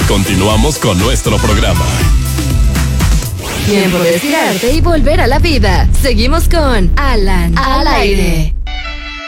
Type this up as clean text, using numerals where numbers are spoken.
Continuamos con nuestro programa. Tiempo de estirarte y volver a la vida. Seguimos con Alan al aire.